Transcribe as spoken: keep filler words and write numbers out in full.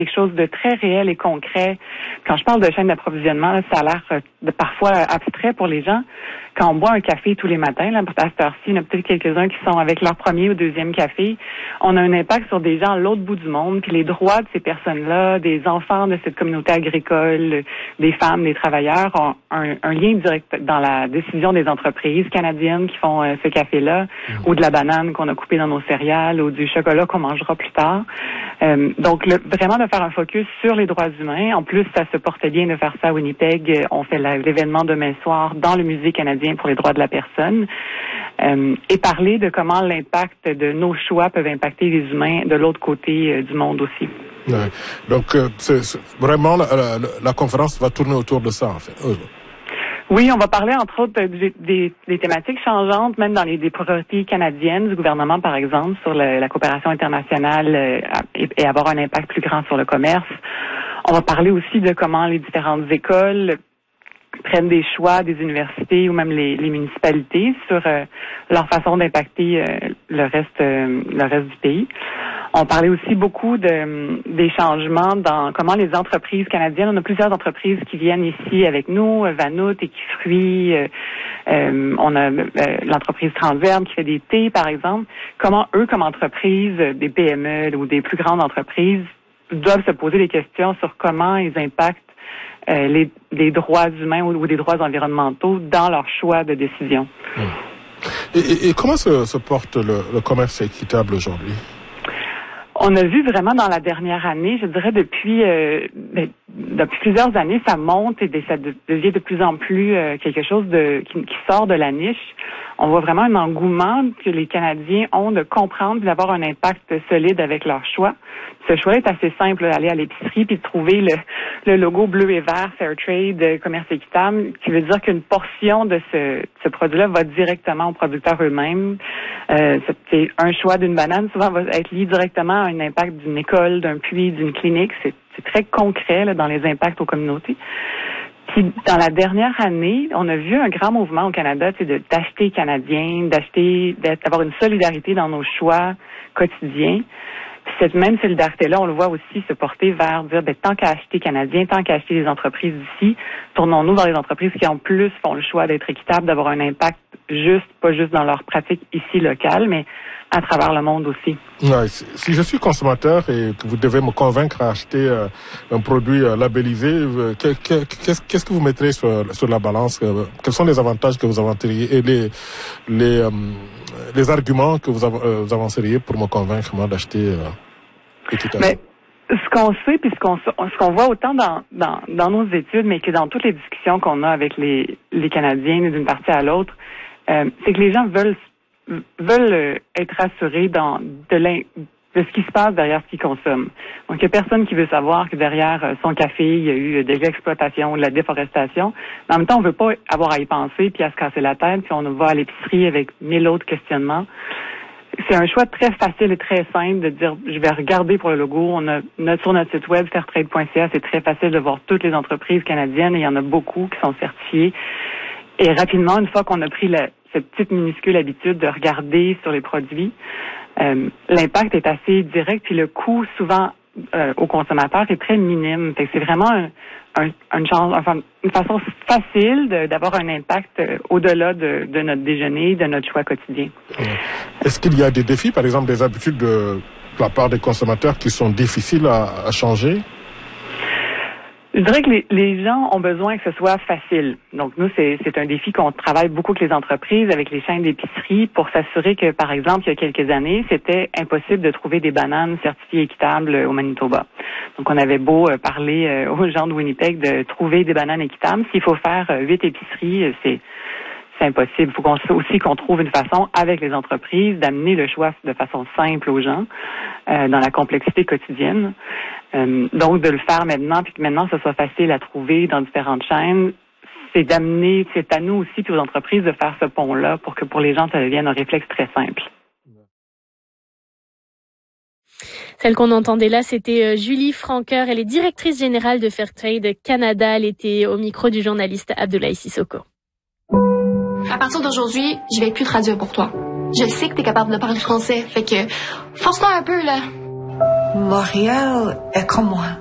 quelque chose de très réel et concret. Quand je parle de chaîne d'approvisionnement, là, ça a l'air euh, de parfois abstrait pour les gens. Quand on boit un café tous les matins, là, à cette heure-ci, il y en a peut-être quelques-uns qui sont avec leur premier ou deuxième café. On a un impact sur des gens à l'autre bout du monde, puis les droits de ces personnes-là, des enfants de cette communauté agricole, des femmes, des travailleurs, ont un, un lien direct dans la décision des entreprises canadiennes qui font euh, ce café-là, mmh. ou de la banane qu'on a coupée dans nos céréales, ou du chocolat qu'on mangera plus tard. Euh, donc, le, vraiment de faire un focus sur les droits humains. En plus, ça se portait bien de faire ça à Winnipeg. On fait la, l'événement demain soir dans le Musée canadien pour les droits de la personne. Euh, et parler de comment l'impact de nos choix peuvent impacter les humains de l'autre côté euh, du monde aussi. Ouais. Donc, euh, c'est, c'est vraiment, la, la, la conférence va tourner autour de ça, en fait. Euh. Oui, on va parler entre autres des, des, des thématiques changeantes, même dans les des priorités canadiennes du gouvernement, par exemple, sur le, la coopération internationale euh, et, et avoir un impact plus grand sur le commerce. On va parler aussi de comment les différentes écoles prennent des choix des universités ou même les, les municipalités sur euh, leur façon d'impacter euh, le reste euh, le reste du pays. On parlait aussi beaucoup de des changements dans comment les entreprises canadiennes, on a plusieurs entreprises qui viennent ici avec nous, Vanout, Équifruits, euh, euh, on a euh, l'entreprise Transverbe qui fait des thés, par exemple. Comment eux, comme entreprises, des P M E ou des plus grandes entreprises, doivent se poser des questions sur comment ils impactent Euh, les, les droits humains ou, ou des droits environnementaux dans leur choix de décision. Mmh. Et, et, et comment se, se porte le, le commerce équitable aujourd'hui? On a vu vraiment dans la dernière année, je dirais depuis euh, depuis plusieurs années, ça monte et ça devient de plus en plus euh, quelque chose de qui, qui sort de la niche. On voit vraiment un engouement que les Canadiens ont de comprendre et d'avoir un impact solide avec leur choix. Ce choix est assez simple, d'aller à l'épicerie puis de trouver le, le logo bleu et vert Fairtrade, commerce équitable, qui veut dire qu'une portion de ce, ce produit-là va directement aux producteurs eux-mêmes. Euh, c'est un choix d'une banane, souvent va être lié directement à un impact d'une école, d'un puits, d'une clinique. C'est, c'est très concret là, dans les impacts aux communautés. Puis, dans la dernière année, on a vu un grand mouvement au Canada, c'est de d'acheter canadien, d'acheter, d'avoir une solidarité dans nos choix quotidiens. Puis cette même solidarité-là, on le voit aussi se porter vers dire, ben, tant qu'à acheter canadien, tant qu'à acheter des entreprises d'ici, tournons-nous vers les entreprises qui en plus font le choix d'être équitables, d'avoir un impact juste, pas juste dans leur pratique ici locale, mais à travers le monde aussi. Ouais, si je suis consommateur et que vous devez me convaincre à acheter euh, un produit euh, labellisé, euh, que, que, qu'est-ce, qu'est-ce que vous mettrez sur, sur la balance? euh, Quels sont les avantages que vous avanceriez et les, les, euh, les arguments que vous, av- euh, vous avanceriez pour me convaincre, moi, d'acheter euh, équitable? Mais ce qu'on sait, puis ce qu'on, ce qu'on voit autant dans, dans, dans nos études, mais que dans toutes les discussions qu'on a avec les, les Canadiens d'une partie à l'autre, euh, c'est que les gens veulent veulent être rassurés dans de, de ce qui se passe derrière ce qu'ils consomment. Donc, il n'y a personne qui veut savoir que derrière son café, il y a eu de l'exploitation, de la déforestation. Mais en même temps, on ne veut pas avoir à y penser puis à se casser la tête, puis on va à l'épicerie avec mille autres questionnements. C'est un choix très facile et très simple de dire, je vais regarder pour le logo. On a notre, sur notre site web, fairtrade point c a, c'est très facile de voir toutes les entreprises canadiennes et il y en a beaucoup qui sont certifiées. Et rapidement, une fois qu'on a pris la, cette petite minuscule habitude de regarder sur les produits, euh, l'impact est assez direct, puis le coût, souvent, euh, aux consommateurs est très minime. Fait que c'est vraiment un, un, une, chance, enfin, une façon facile de, d'avoir un impact euh, au-delà de, de notre déjeuner, de notre choix quotidien. Est-ce qu'il y a des défis, par exemple, des habitudes de, de la part des consommateurs qui sont difficiles à, à changer? Je dirais que les, les gens ont besoin que ce soit facile. Donc, nous, c'est, c'est un défi qu'on travaille beaucoup avec les entreprises, avec les chaînes d'épicerie, pour s'assurer que, par exemple, il y a quelques années, c'était impossible de trouver des bananes certifiées équitables au Manitoba. Donc, on avait beau euh, parler euh, aux gens de Winnipeg de trouver des bananes équitables. S'il faut faire euh, huit épiceries, euh, c'est c'est impossible. Il faut qu'on, aussi qu'on trouve une façon, avec les entreprises, d'amener le choix de façon simple aux gens, euh, dans la complexité quotidienne. Euh, donc, de le faire maintenant, puis que maintenant, ce soit facile à trouver dans différentes chaînes, c'est d'amener, c'est à nous aussi, puis aux entreprises, de faire ce pont-là pour que pour les gens, ça devienne un réflexe très simple. Celle qu'on entendait là, c'était Julie Franqueur. Elle est directrice générale de Fairtrade Canada. Elle était au micro du journaliste Abdoulaye Sissoko. À partir d'aujourd'hui, je vais plus traduire pour toi. Je sais que t'es capable de parler français, fait que force-toi un peu, là. Montréal est comme moi.